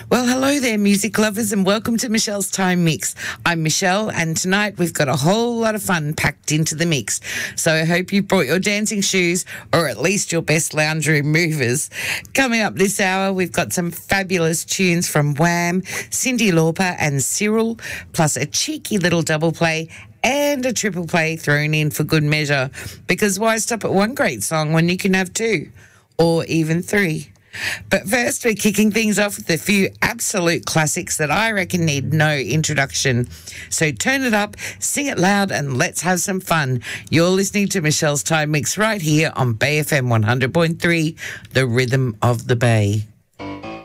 Well, hello there, music lovers, and welcome to Michelle's Time Mix. I'm Michelle, and tonight we've got a whole lot of fun packed into the mix. So I hope you brought your dancing shoes, or at least your best lounge room movers. Coming up this hour, we've got some fabulous tunes from Wham, Cyndi Lauper and Cyril, plus a cheeky little double play and a triple play thrown in for good measure. Because why stop at one great song when you can have two, or even three? But first, we're kicking things off with a few absolute classics that I reckon need no introduction. So turn it up, sing it loud, and let's have some fun. You're listening to Michelle's Time Mix right here on Bay FM 100.3, the rhythm of the Bay.